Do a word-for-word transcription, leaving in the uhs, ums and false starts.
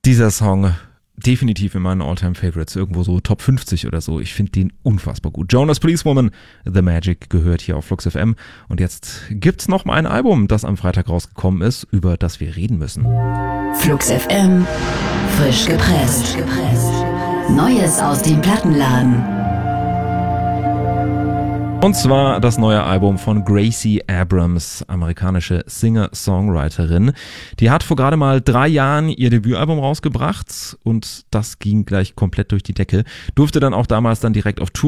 Dieser Song definitiv in meinen All-Time-Favorites, irgendwo so Top fünfzig oder so. Ich finde den unfassbar gut. Jonas Policewoman, The Magic, gehört hier auf Flux F M. Und jetzt gibt's noch mal ein Album, das am Freitag rausgekommen ist, über das wir reden müssen. Flux F M, frisch gepresst. Neues aus dem Plattenladen. Und zwar das neue Album von Gracie Abrams, amerikanische Singer-Songwriterin. Die hat vor gerade mal drei Jahren ihr Debütalbum rausgebracht und das ging gleich komplett durch die Decke. Durfte dann auch damals dann direkt auf Tour